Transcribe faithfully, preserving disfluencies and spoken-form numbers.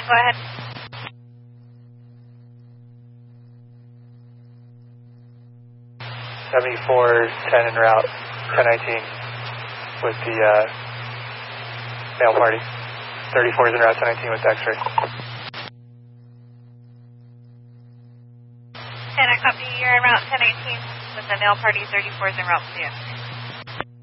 go ahead. seventy-four ten en route, ten nineteen with the uh, male party. thirty-four is en route, ten nineteen with the X-ray. And I copy, you're en route ten eighteen with the male party, thirty-four is en route with the X-ray.